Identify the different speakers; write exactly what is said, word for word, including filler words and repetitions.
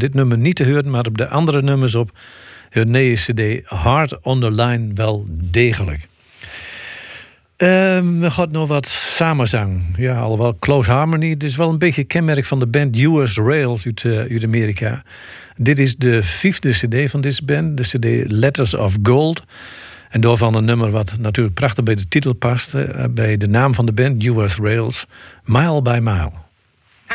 Speaker 1: dit nummer niet te horen, maar op de andere nummers op hun nieuwe cd Hard on the Line wel degelijk. Um, we gaan nog wat samenzang. Ja, alhoewel Close Harmony. Het is wel een beetje kenmerk van de band U S Rails uit, uh, uit Amerika. Dit is de vijfde cd van deze band. De cd Letters of Gold. En daarvan een nummer wat natuurlijk prachtig bij de titel past. Uh, bij de naam van de band U S Rails. Mile by Mile.